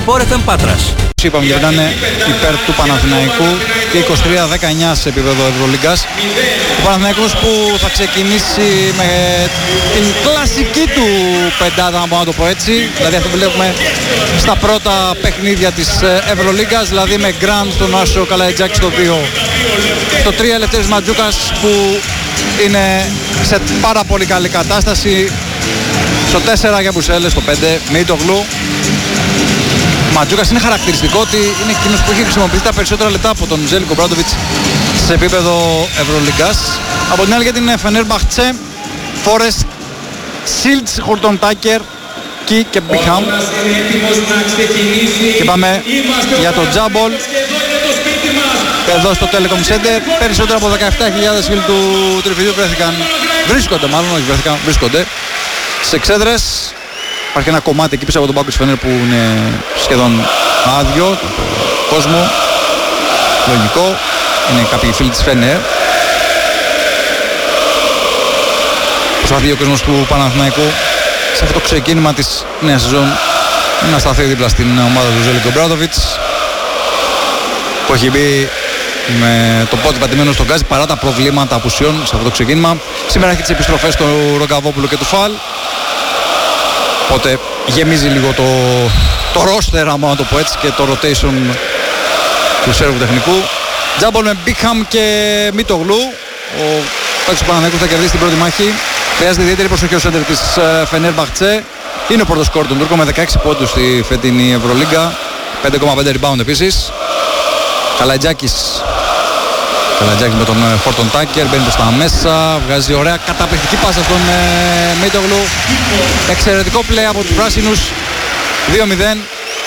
Sport FM Πάτρας. Είπαμε ότι ήταν υπέρ του Παναθηναϊκού και 23-19 σε επίπεδο Ευρωλίγκας. Ο Παναθηναϊκός που θα ξεκινήσει με την κλασική του πεντάδα, να το πω έτσι. Δηλαδή αυτό που βλέπουμε στα πρώτα παιχνίδια της Ευρωλίγκας, δηλαδή με Γκραντ στον Άσο Καλαϊτζάκη στο 2. Στο 3 Ελευθέρης Ματζούκας που είναι σε πάρα πολύ καλή κατάσταση. Στο 4 Γιαμπουσέλε, στο 5 Μίτογλου. Ματζούκας είναι χαρακτηριστικό ότι είναι εκείνος που έχει χρησιμοποιήσει τα περισσότερα λεπτά από τον Ζέλικο Μπράντοβιτς σε επίπεδο Ευρωλίγκας. Από την άλλη για την Φενέρμπαχτσε, Φόρεστ, Σίλτς, Χορτον Τάκερ, Κι και Μπίχαμ. Και πάμε για το Τζάμπολ εδώ στο Telecom Center. Περισσότερο από 17.000 φίλοι του Τριφυδίου βρίσκονται σε εξέδρες. Υπάρχει ένα κομμάτι εκεί πίσω από τον πάγκο της Φενέρ που είναι σχεδόν άδειο, κόσμο, λογικό, είναι κάποιοι φίλοι της Φενέρ. Προσπαθεί ο κόσμος του Παναθηναϊκού σε αυτό το ξεκίνημα της νέας σεζόν να σταθεί δίπλα στην ομάδα του Ζέλικο Μπράντοβιτς, που έχει μπει με το πόδι πατημένο στον γκάζι παρά τα προβλήματα απουσιών σε αυτό το ξεκίνημα. Σήμερα έχει τις επιστροφές του Ρογκαβόπουλου και του Φαλ. Οπότε γεμίζει λίγο το roster, άμα να το πω έτσι, και το rotation του Σέρβου τεχνικού. Τζάμπολ με Μπίχαμ και Μίτογλου. Ο παίκτης του Παναθηναϊκού θα κερδίσει την πρώτη μάχη. Χρειάζεται ιδιαίτερη προσοχή ο σέντερ της Φενέρμπαχτσε. Είναι ο πρώτος σκόρ του Τούρκο με 16 πόντους στη φετινή Ευρωλίγκα. 5,5 rebound επίσης. Καλαϊτζάκης με τον Χόρτον Τάκερ, μπαίνει προς τα μέσα, βγάζει ωραία καταπληκτική πάσα στον Μίτογλου. Εξαιρετικό play από τους πράσινους. 2-0.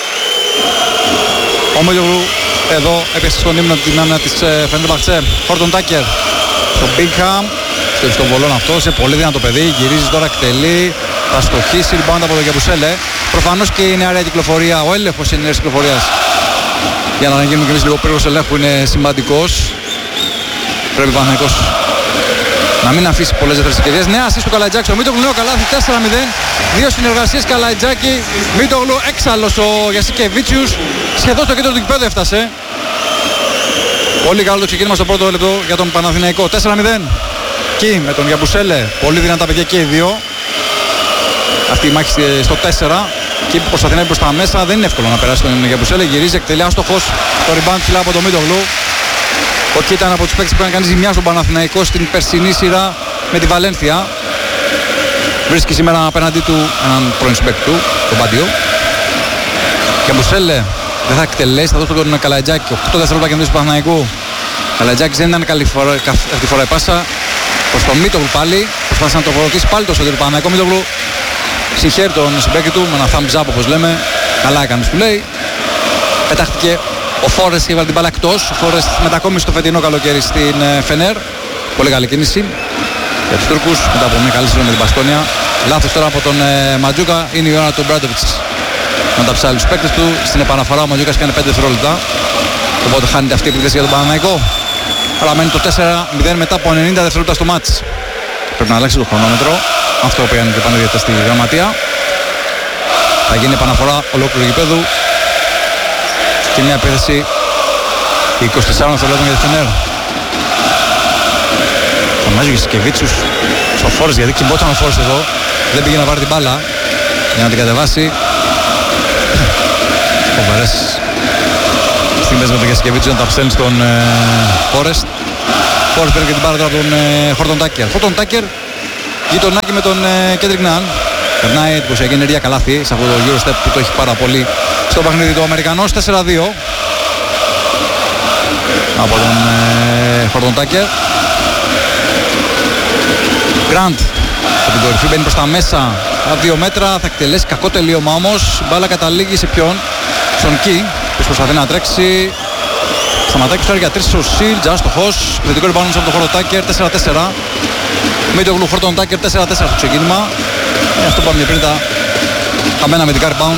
Ο Μίτογλου εδώ έπιασε στον ύμνο την άμυνα της Φενέρμπαχτσε. Χόρτον Τάκερ στον Μπίχαμ, στο βολόν αυτό, σε πολύ δυνατό παιδί, γυρίζει τώρα, εκτελεί, θα στοχίσει, rebound από τον Γιαμπουσέλε. Προφανώς και η νεαρία κυκλοφορία, ο έλεγχος της νέας κυκλοφορίας, για να γίνουμε και εμείς λίγο πύργος ελέγχου, είναι σημαντικός. Πρέπει ο Παναθηναϊκός να μην αφήσει πολλές δεύτερες ευκαιρίες. Νέα ασίστ του Καλαϊτζάκη στο Μίτογλου, νέο καλάθι, 4-0. Δύο συνεργασίες Καλαϊτζάκη, Μίτογλου, έξαλλος ο Γιασικεβίτσιους, σχεδόν στο κέντρο του γηπέδου έφτασε. Πολύ καλό το ξεκίνημα στο πρώτο λεπτό για τον Παναθηναϊκό. 4-0. Κι με τον Γιαμπουσέλε, πολύ δυνατά παιδιά και οι δύο. Αυτή η μάχη στο 4. Και προσπαθεί να μπει προς τα μέσα, δεν είναι εύκολο να περάσει τον Γιαμπουσέλε. Γυρίζει, εκτελεί άστοχος, το rebound ψηλά από τον Μίτογλου. Ο Κι ήταν από τους παίκτες που είχαν κάνει ζημιά στον Παναθηναϊκό στην περσινή σειρά με τη Βαλένθια. Βρίσκει σήμερα απέναντί του έναν πρώην συμπαίκτη του, τον Μπάντιο. Γιαμπουσέλε δεν θα εκτελέσει, θα δώσει τον Καλαϊτζάκη. 8 δευτερόλεπτα κερδίσει του Παναθηναϊκού. Καλαϊτζάκης δεν ήταν καλή αυτή τη φορά η πάσα. Προς τον Μίτογλου πάλι. Προσπάθησε να το βοηθήσει πάλι το σέντερ του Παναθηναϊκού. Μίτογλου συγχαίρει τον συμπαίκτη του με ένα thumbs up όπως λέμε. Καλά έκανε που λέει. Πετάχτηκε ο Φόρεστ και έβαλε την μπάλα εκτός. Ο Φόρεστ μετακόμισε το φετινό καλοκαίρι στην Φενέρ. Πολύ καλή κίνηση για τους Τούρκους μετά από μια καλή σεζόν με την Μπασκόνια. Λάθος τώρα από τον Ματζούκα. Είναι η ώρα του Μπράντοβιτς να τα ψάλει τους παίκτες του. Στην επαναφορά ο Ματζούκας κάνει 5 δευτερόλεπτα. Οπότε χάνεται αυτή η επίθεση για τον Παναθηναϊκό. Παραμένει το 4-0 μετά από 90 δευτερόλεπτα στο μάτς. Πρέπει να αλλάξει το χρονόμετρο. Αυτό που έκανε και πάνε διαιτητές στη γραμματεία. Θα γίνει επαναφορά ολόκληρου γηπέδου. Και μια επίθεση 24 δευτερόλεπτων για τη Φενέρ. Φωνάζει ο Γιασικεβίτσιους στο Φόρεστ, γιατί κοιμόταν ο Φόρεστ εδώ. Δεν πήγε να πάρει την μπάλα για να την κατεβάσει. Φοβερές στιγμές με τον Γιασικεβίτσιους να τα ψέλνει στον Φόρεστ. Φόρεστ παίρνει και την μπάλα τώρα από τον Χόρτον Τάκερ. Χόρτον Τάκερ γειτονάκι με τον Κέντρικ Νάν. Περνάει εντυπωσιακή ενέργεια, καλάθι σε αυτό το Eurostep που το έχει πάρα πολύ στο παιχνίδι του Αμερικανός. 4-2 από τον Χόρτον Τάκερ. Γκραντ από την κορυφή μπαίνει προς τα μέσα από 2 μέτρα, θα εκτελέσει κακό τελείωμα όμως. Μπάλα καταλήγει σε ποιον? Στον Κι, που προσπαθεί να τρέξει. Σταματάει τώρα για 3 ο Σίλτζ, άστοχος. Θετικό rebound από τον Χόρτον Τάκερ, 4-4. Μίτογλου, Χόρτον Τάκερ, 4-4 στο ξεκίνημα. Αυτό που είπαμε πριν, τα χαμένα αμυντικά rebound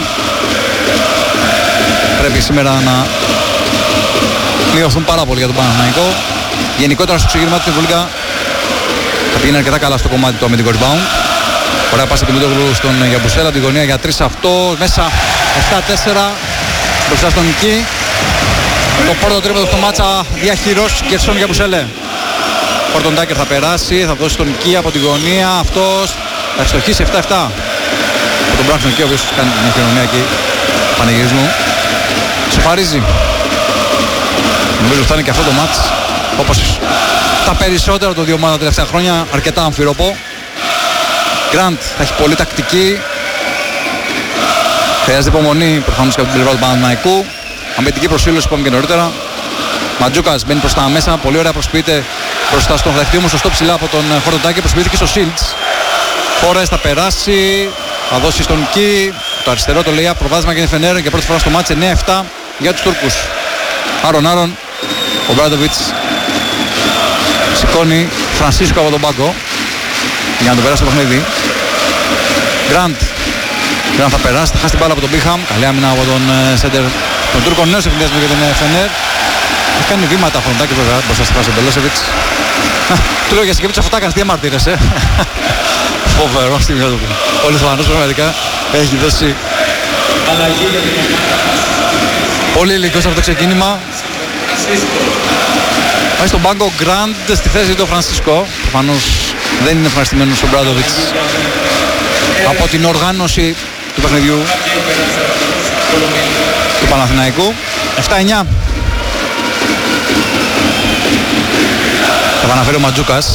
πρέπει σήμερα να μειωθούν πάρα πολύ για τον Παναθηναϊκό. Γενικότερα στο ξεκίνημα του Ευρωλίγκα θα πήγαινε αρκετά καλά στο κομμάτι του αμυντικού rebound. Ωραία πάσα του Μίτογλου στον Γιαμπουσέλα, την γωνία για 3 αυτό, μέσα 7-4. μπροστά στον Νική. Το πρώτο τρίποντο στο μάτσα διαχειρός Γκερσόν για Μπουσέλε. Χόρτον Τάκερ θα περάσει, θα δώσει τον Νική από τη γωνία. Αυτός θα ευστοχίσει 7-7 από τον Μπράξον Νική, ο οποίος κάνει μια χειρονομία εκεί πανηγυρισμού. Σοφαρίζει. Νομίζω ότι θα είναι και αυτό το μάτς, όπως τα περισσότερα των δύο ομάδων τα τελευταία χρόνια, αρκετά αμφιροπό. Γκραντ θα έχει πολύ τακτική. Χρειάζεται υπομονή προφανώς και από την πλευρά του Παναθηναϊκού. Αμυντική προσήλωση που είπαμε και νωρίτερα. Ματζούκας μπαίνει προς τα μέσα, πολύ ωραία προσποιείται μπροστά στον δεχτή μου, σωστό ψηλά από τον Χόρτον Τάκερ, προσποιήθηκε στο Σίλτς. Φορές θα περάσει, θα δώσει στον Κι. Το αριστερό το λέει προβάδισμα για την Φενέρ και πρώτη φορά στο μάτς 9-7 για τους Τούρκους. Άρον, ο Μπράντοβιτς σηκώνει Φρανσίσκο από τον πάγκο για να το περάσει το παιχνίδι. Γκραντ θα περάσει, θα χάσει την μπάλα από τον Μπίχαμ. Καλή άμυνα από τον σέντερ των Τούρκων, νέος ευθυνδιασμός για την Φενέρ. Έχει κάνει βήματα Χροντάκη βέβαια μπροστά στη φάση του Μπελόσεβιτς. Του λέω για Σικεβίτσα, αυτό κάνεις, τι αμαρτύρεσαι. Φοβερό στιγμιό του. Ο Λιθουανός πραγματικά έχει δώσει πολύ υλικό σε αυτό το ξεκίνημα. Πάει στον πάγκο Γκραντ στη θέση του Φρανσίσκο. Προφανώς δεν είναι ευχαριστημένος ο Μπράντοβιτς από την οργάνωση του παιχνιδιού του Παναθηναϊκού. 7-9. Θα επαναφέρει ο Ματζούκας.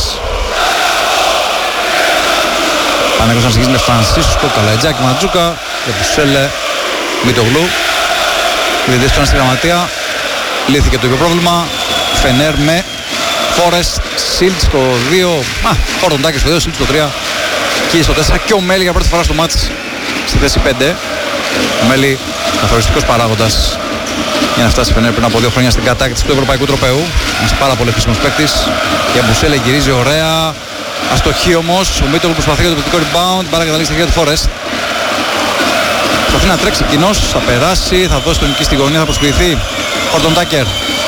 Παναθηναϊκός να συνεχίσει με Φρανσίσκο, Καλατζάκη, Ματζούκα και Μπουσέλε, Μητογλου. Οι διαιτητές πάνε στη γραμματεία. Λύθηκε το πρόβλημα. Φενέρ με Φόρεστ, Σίλτ στο 2. Χόρτον Τάκερ στο 2, Σίλτ στο 3. Και στο 4 και ο Μέλη για πρώτη φορά στο μάτς στη θέση 5. Ο Μέλη καθοριστικός παράγοντας για να φτάσει Φενέρ πριν από 2 χρόνια στην κατάκτηση του ευρωπαϊκού τροπαίου. Ένας πάρα πολύ χρήσιμος παίκτης. Η Μπουσέλε γυρίζει ωραία. Αστοχή όμως. Ο Μίτογλου προσπαθεί για το πληκτικό rebound. Μπάλα καταλήγει στη χέρια του Φόρεστ. Προσπαθεί να τρέξει εκείνος. Θα περάσει. Θα δώσει τον Νική στη γωνία. Θα προσποιηθεί. Χόρτον Τάκερ.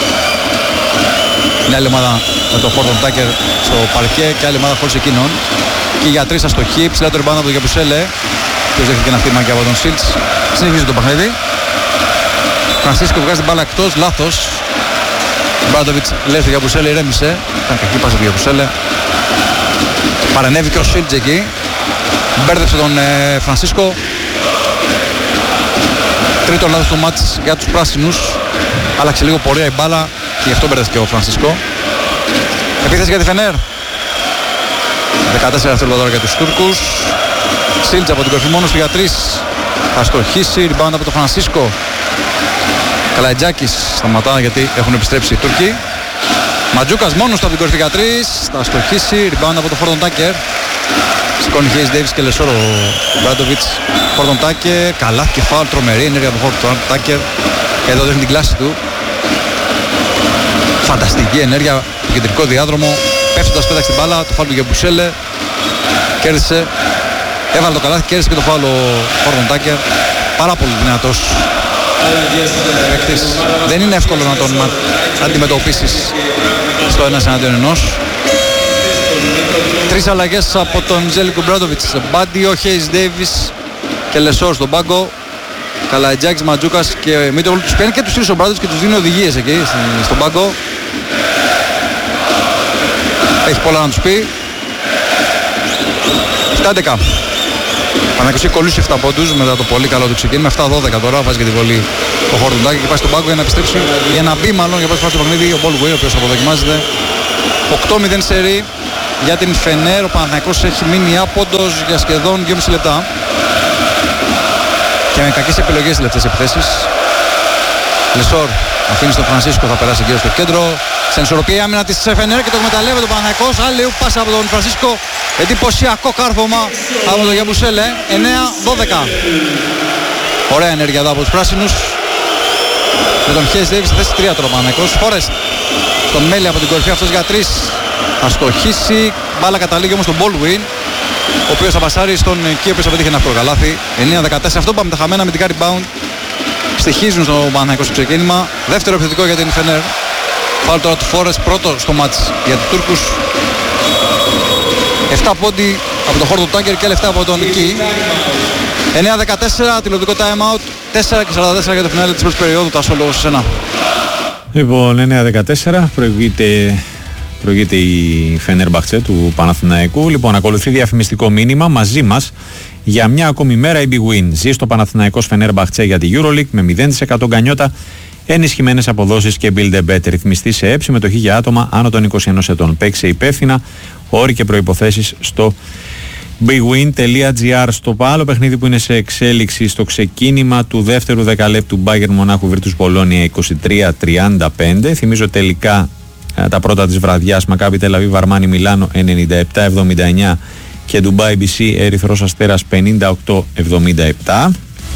Μια άλλη ομάδα με τον Χόρτον Τάκερ στο παρκέ και άλλη ομάδα χωρίς εκείνον. Και για 3 αστοχή. Ψηλά το rebound από τον Γιαμπουσέλε. Ποιος δέχεται ένα θύμα και από τον Σίλτς. Συνεχίζει το παιχνίδι. Φρανσίσκο βγάζει την μπάλα εκτός. Λάθος. Μπράντοβιτς λέει στο Γιαμπουσέλε, ηρέμησε. Ήταν κακή πάσα του Γιαμπουσέλε. Παρενέβη και ο Σίλτς εκεί. Μπέρδεψε τον Φρανσίσκο. Τρίτο λάθος του μάτς για τους πράσινους. Άλλαξε λίγο πορεία η μπάλα και γι' αυτό μπέρδεψε ο Φρανσίσκο. Επίθεση για τη Φενέρ. 14 δευτερόλεπτα για τους Τούρκους. Σίλτς από την κορφή μόνος του για 3. Θα στοχίσει, rebound από τον Φρανσίσκο. Καλατζάκης σταματά γιατί έχουν επιστρέψει οι Τούρκοι. Ματζούκας μόνος του από την κορφή για 3. Θα στοχίσει, rebound από τον Χόρτον Τάκερ. Σηκώνει Χέις Ντέιβις και Λεσόρο ο Μπράντοβιτς. Χόρτον Τάκερ, καλά και φάουλ, τρομερή ενέργεια από τον Χόρτον Τάκερ. Εδώ δείχνει την κλάση του. Φανταστική ενέργεια στο κεντρικό διάδρομο. Πέφτοντας πέταξε την μπάλα, το φάουλ του Γιαμπουσέλε. Κέρδισε. Έβαλε το καλάθι, κέρδισε και το φάουλ ο Χόρτον Τάκερ. Πάρα πολύ δυνατός παίκτης. Δεν είναι εύκολο να τον αντιμετωπίσεις στο 1-1. 3 αλλαγές από τον Ζέλικο Μπράντοβιτς. Μπάντιο, Χέις Ντέιβις και Λεσόρ στον πάγκο. Καλατζάκης, Ματζούκας και Μίτογλου. Τους παίρνει και τους τρεις ο Μπράντοβιτς και τους δίνει οδηγίες εκεί στον πάγκο. Έχει πολλά να τους πει. 7-11. Παναθηναϊκός έχει κολλήσει 7 πόντους μετά το πολύ καλό του ξεκίνημα. 7-12 τώρα, βάζει και τη βολή ο Χόρτον Τάκερ και πάει στον πάγκο για να επιστρέψει, για να μπει μάλλον για πρώτη φορά στο παιχνίδι ο Μπολουέι, ο οποίος αποδοκιμάζεται. 8-0 σερί για την Φενέρ. Ο Παναθηναϊκός έχει μείνει άποντος για σχεδόν 2,5 λεπτά. Και με κακές επιλογές τελευταίες επιθέσεις. Λεσόρ αφήνει στον Φρανσίσκο, θα περάσει γύρω στο κέντρο. Σε ισορροπία η άμυνα της Φενέρ και το εκμεταλλεύεται ο Παναθηναϊκός. Άλλη πάσα από τον Φρανσίσκο. Εντυπωσιακό κάρφωμα από τον Γιαμπουσέλε. 9-12. Ωραία ενέργεια εδώ από τους πράσινους. Με τον Χέις Ντέιβις στη θέση 3 τώρα ο Παναθηναϊκός. Φόρεστ στον Μέλη από την κορυφή, αυτός για 3. Θα στοχίσει. Μπάλα καταλήγει όμως τον Μπολουίν, ο οποίος θα πασάρει στον Κι, ο οποίος θα πετύχει ένα εύκολο καλάθι. 9-14. Αυτό πάμε τα χαμένα με την rebound. Στοιχίζουν στο Παναθηναϊκό στο ξεκίνημα. Δεύτερο επιθετικό για την Φενέρ. Φάουλ τώρα του Φόρεστ, πρώτο στο μάτς για τους Τούρκους. 7 πόντι από τον Χόρτον Τάκερ και 7 από τον Κι. 9-14, τηλεοπτικό time out και 44 για το φινάλε της πρώτης περίοδου. Τάσο, λόγος σε σένα. Λοιπόν, 9-14 προηγείται η Φενέρμπαχτσε του Παναθηναϊκού. Λοιπόν, ακολουθεί διαφημιστικό μήνυμα μαζί μας. Για μια ακόμη μέρα η Big Win. Ζει στο Παναθηναϊκός Φενέρμπαχτσε για τη EuroLeague με 0% γκανιότα, ενισχυμένες αποδόσεις και build a bet. Ρυθμιστή σε ΕΠ, συμμετοχή για άτομα άνω των 21 ετών. Παίξε υπεύθυνα, όροι και προϋποθέσεις στο bigwin.gr. Στο άλλο παιχνίδι που είναι σε εξέλιξη, στο ξεκίνημα του δεύτερου δεκαλέπτου, Bayern Μονάχου Virtus Bologna 23-35. Θυμίζω τελικά τα πρώτα της βραδιάς, Μακάμπι Τελ Αβίβ Αρμάνι Μιλάνο 97-79 και Ντουμπάι BC Ερυθρός Αστέρας 58-77.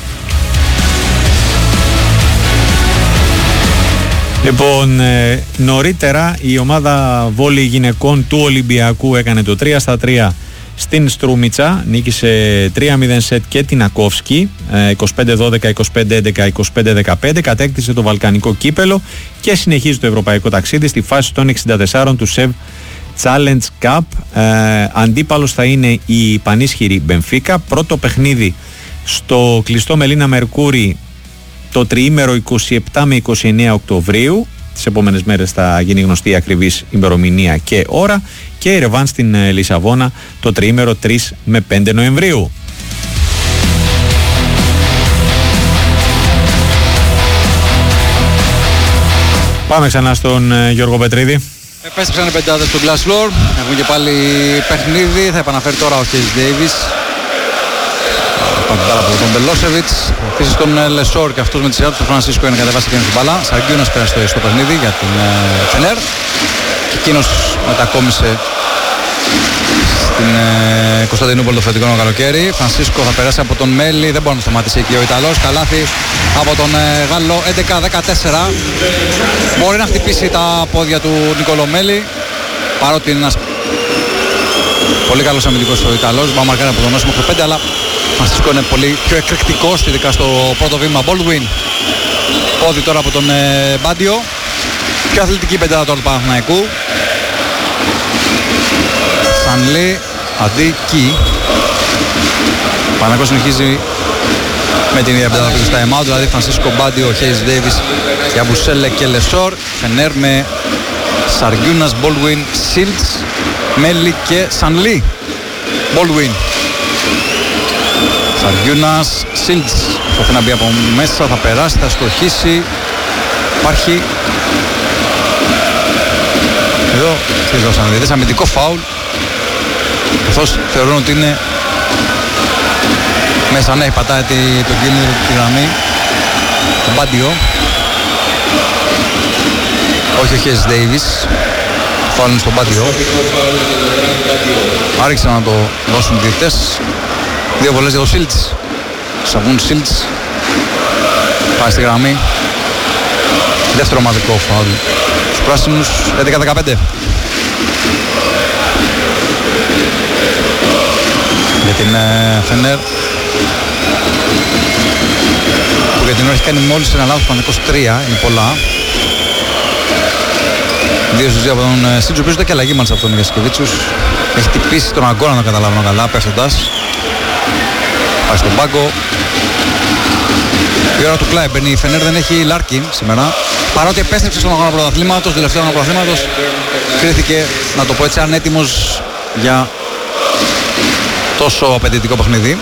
Λοιπόν, νωρίτερα η ομάδα βόλεϊ γυναικών του Ολυμπιακού έκανε το 3-3 στην Στρούμιτσα, νίκησε 3-0 σετ και την Ακόφσκι, 25-12, 25-11, 25-15, κατέκτησε το βαλκανικό κύπελο και συνεχίζει το ευρωπαϊκό ταξίδι στη φάση των 64 του ΣΕΒ Challenge Cup. Αντίπαλος θα είναι η πανίσχυρη Μπενφίκα. Πρώτο παιχνίδι στο κλειστό Μελίνα Μερκούρι το τριήμερο 27 με 29 Οκτωβρίου. Τις επόμενες μέρες θα γίνει γνωστή η ακριβής ημερομηνία και ώρα, και η ρεβάν στην Λισαβόνα το τριήμερο 3 με 5 Νοεμβρίου. Πάμε ξανά στον Γιώργο Πετρίδη. Επέστρεψαν οι πεντάδες στο Glass Floor. Έχουμε και πάλι παιχνίδι. Θα επαναφέρει τώρα ο Χέις Ντέιβις. Πάμε πάρα από τον Μπελόσεβιτς. Επίσης τον Λεσόρ και αυτός με τη σειρά του. Το Φρανσίσκο είναι κατεβάσει και είναι στην μπάλα. Σαργκιούνας πέρασε στο παιχνίδι για την Φενέρ. Και εκείνος μετακόμισε στην Κωνσταντινούπολη το φετινό καλοκαίρι. Φρανσίσκο θα περάσει από τον Μέλι. Δεν μπορεί να σταματήσει εκεί ο Ιταλός. Καλάθι από τον Γάλλο 11-14. Μπορεί να χτυπήσει τα πόδια του Νικόλο Μέλι, παρότι είναι ένας πολύ καλός αμυντικός ο Ιταλός. Μπορεί να μαρκάρει από τον Όσιμο 5, αλλά ο Φρανσίσκο είναι πολύ πιο εκρηκτικός, ειδικά στο πρώτο βήμα. Baldwin, πόδι τώρα από τον Μπάντιο. Πιο αθλητική πεντάδα τώρα του Παναθηναϊκού. Σανλή, αντί Κι. Ο Παναθηναϊκός συνεχίζει με την ίδια πεντάδα του στα ΕΜΑ, δηλαδή Φρανσίσκο, Μπάντιο, Χέις Ντέιβις, Γιαμπουσέλε και Λεσόρ. Φενέρ με Σαργιούνας, Baldwin, Σίλτς, Μέλι και Σανλή. Baldwin, Σαργιούνας, Σίλτς. Θα να μπει από μέσα, θα περάσει, θα στοχίσει. Υπάρχει εδώ, τι δώσανε, δηλαδή αμυντικό φάουλ, καθώς θεωρούν ότι είναι μέσα, ναι, πατάει τον κίνδυνο τη γραμμή τον Μπάντιο, όχι ο Χέις Ντέιβις. Φάουλ είναι στον Μπάντιο. Άρχισαν να το δώσουν οι διαιτητές. Δύο βολές για το Σίλτς. Σαβούν Σίλτς, πάει στη γραμμή. Δεύτερο μαζικό φάουλ στους πράσινους. 11-15 για την Φενέρ, που για την ώρα έχει κάνει μόλις ένα λάθος, Παναθηναϊκός 3, είναι πολλά. 2 στους 2 από τον Σίλτς, ο οποίος δεν και αλλαγή μάλιστα από τον Γιασκεβίτσιους. Έχει τυπήσει τον Αγκώνα, να το καταλάβω καλά, πέφτοντας. Πάει στον πάγκο. Η ώρα του Κλάιμπερν, η Φενέρ δεν έχει Λάρκιν σήμερα. Παρότι επέστρεψε στον αγώνα πρωταθλήματος, τελευταίο αγώνα πρωταθλήματος, κρίθηκε, να το πω έτσι, ανέτοιμος για τόσο απαιτητικό παιχνίδι.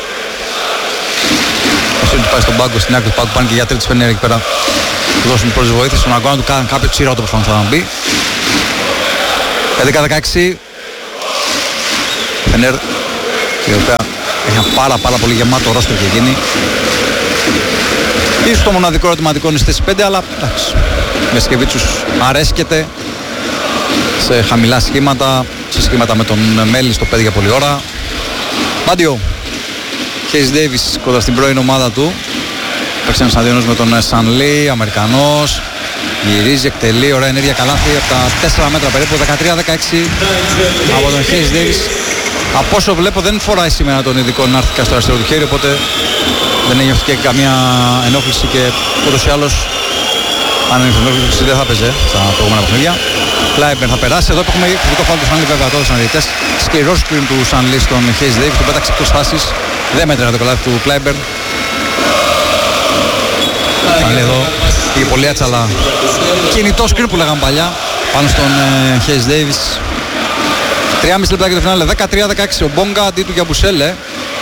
Ο Σίλτς πάει στον πάγκο, στην άκρη του πάγκου, πάνε και οι γιατροί της Φενέρ εκεί πέρα. Του δώσουν πρώτη βοήθεια στον αγώνα του, κάνουν κάποιο τσιρότο που προσπαθούν να μπει. 11-16. Φενέρ, η οποία έχει ένα πάρα πολύ γεμάτο ρόστερ και εκείνη. Ίσως το μοναδικό ερωτηματικό είναι στις 5, αλλά εντάξει. Μεσκεβίτσους αρέσκεται σε χαμηλά σχήματα, σε σχήματα με τον Μέλη στο 5 για πολλή ώρα. Μπάντιο, Χέις Ντέιβις κοντά στην πρώην ομάδα του. Παίξει ένας αντίονος με τον Σανλή, Αμερικανός. Γυρίζει, εκτελεί, ωραία ενέργεια, καλάθι από τα 4 μέτρα περίπου, 13-16 από τον Χέις Ντέιβις. Από όσο βλέπω δεν φοράει σήμερα τον ειδικό νάρθηκα στο αριστερό του χέρι, οπότε δεν ένιωθε και καμία ενόχληση και ούτως ή άλλως αν είναι ενόχληση δεν θα παίζει στα προηγούμενα παιχνίδια. Κλάιμπερν θα περάσει, εδώ έχουμε φυσικό φάουλ του Σανλή, βέβαια το έδωσαν διαιτητές. Σκληρό σκριν του Σανλή στον Χέις Ντέιβις, τον πέταξε εκτός φάσης, δεν μέτραγε το καλάθι του Κλάιμπερν. πολύ έτσι, αλλά κινητό σκριν που λέγαμε παλιά πάνω στον Hayes Davis. 3,5 λεπτά για το φινάλε, 13-16 ο Μπόγκα αντί του Γιαμπουσέλε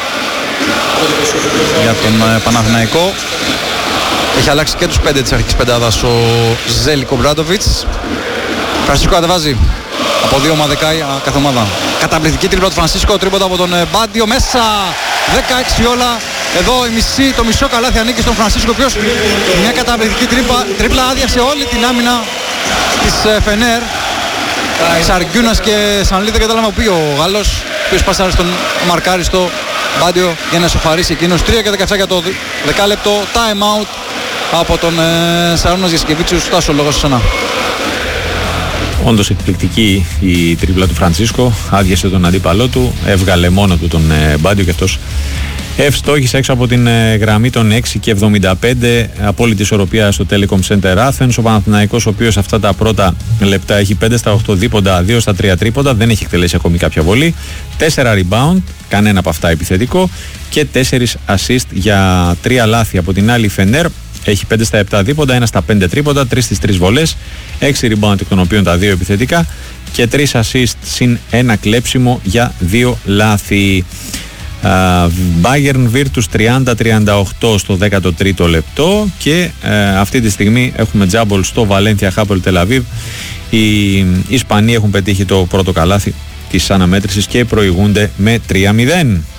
για τον Παναθηναϊκό. Έχει αλλάξει και τους 5 της αρχικής πεντάδας ο Ζέλικο Μπράντοβιτς. Φρανσίσκο κατεβάζει από 2 ομαδεκάι κάθε ομάδα. Καταπληκτική τρίπλα του Φρανσίσκο, τρίποντα από τον Μπάντιο μέσα, 16 όλα. Εδώ το μισό καλάθι ανήκει στον Φρανσίσκο, ο οποίος μια καταπληκτική τρίπλα άδειασε όλη την άμυνα της Φενέρ. Σαργκιούνας και Σανλή, δεν κατάλαβα που πει ο Γάλλος, ο οποίος πάσαρε στον μαρκάριστο Μπάντιο για να σοφαρίσει εκείνος. 3 και 17 για το δεκάλεπτο, time out από τον Σαρώνας Γιασκεβίτσιους. Στάσο, λόγος εσένα. Όντως εκπληκτική η τρίπλα του Φρανσίσκο, άδειασε τον αντίπαλό του, έβγαλε μόνο του τον Μπάντιο και αυτός ευστόχησε έξω από την γραμμή των 6 και 75, απόλυτη ισορροπία στο Telecom Center Athens. Ο Παναθηναϊκός, ο οποίος αυτά τα πρώτα λεπτά έχει 5 στα 8 δίποντα, 2 στα 3 τρίποντα, δεν έχει εκτελέσει ακόμη κάποια βολή, 4 rebound, κανένα από αυτά επιθετικό και 4 assist για 3 λάθη. Από την άλλη Φενέρ έχει 5 στα 7 δίποντα, 1 στα 5 τρίποντα, 3 στις 3 βολές, 6 rebound εκ των οποίων τα 2 επιθετικά και 3 assist συν 1 κλέψιμο για 2 λάθη. Bayern Virtus 30-38 στο 13ο λεπτό και αυτή τη στιγμή έχουμε τζάμπολ στο Valencia Hapoel Tel Aviv. Οι Ισπανοί έχουν πετύχει το πρώτο καλάθι της αναμέτρησης και προηγούνται με 3-0.